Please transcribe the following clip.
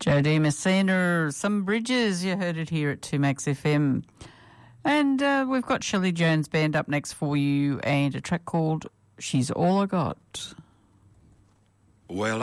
Jodie Messina, Some Bridges, you heard it here at 2Max FM. And we've got Shelley Jones Band up next for you and a track called She's All I Got. Well,